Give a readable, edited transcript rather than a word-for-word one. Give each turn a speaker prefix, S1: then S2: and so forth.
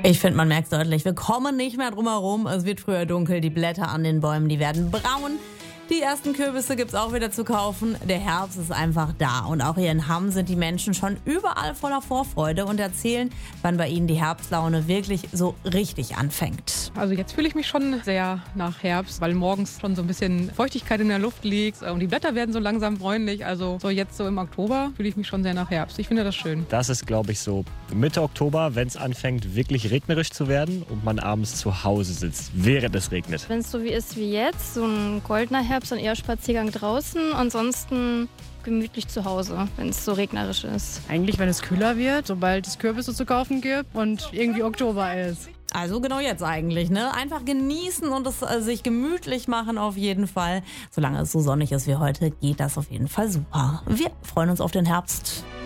S1: Ich finde, man merkt deutlich, wir kommen nicht mehr drum herum. Es wird früher dunkel, die Blätter an den Bäumen, die werden braun. Die ersten Kürbisse gibt's auch wieder zu kaufen. Der Herbst ist einfach da. Und auch hier in Hamm sind die Menschen schon überall voller Vorfreude und erzählen, wann bei ihnen die Herbstlaune wirklich so richtig anfängt.
S2: Also jetzt fühle ich mich schon sehr nach Herbst, weil morgens schon so ein bisschen Feuchtigkeit in der Luft liegt und die Blätter werden so langsam bräunlich. Also so jetzt so im Oktober fühle ich mich schon sehr nach Herbst. Ich finde das schön.
S3: Das ist, glaube ich, so Mitte Oktober, wenn es anfängt wirklich regnerisch zu werden und man abends zu Hause sitzt, während es regnet.
S4: Wenn es so wie ist wie jetzt, so ein goldener Herbst, dann eher Spaziergang draußen, ansonsten gemütlich zu Hause, wenn es so regnerisch ist.
S5: Eigentlich, wenn es kühler wird, sobald es Kürbisse zu kaufen gibt und irgendwie Oktober ist.
S1: Also genau jetzt eigentlich, ne? Einfach genießen und es sich gemütlich machen auf jeden Fall. Solange es so sonnig ist wie heute, geht das auf jeden Fall super. Wir freuen uns auf den Herbst.